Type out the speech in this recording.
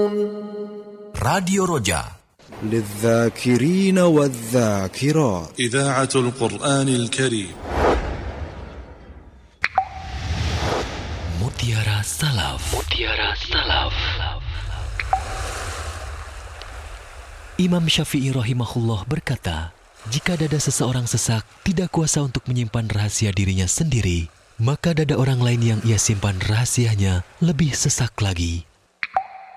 Radio Roja للذاكرين والذاكرات إذاعة القرآن الكريم. Mutiara Salaf. Mutiara Salaf. Imam Syafi'i rahimahullah berkata, jika dada seseorang sesak, tidak kuasa untuk menyimpan rahasia dirinya sendiri, maka dada orang lain yang ia simpan rahasianya lebih sesak lagi.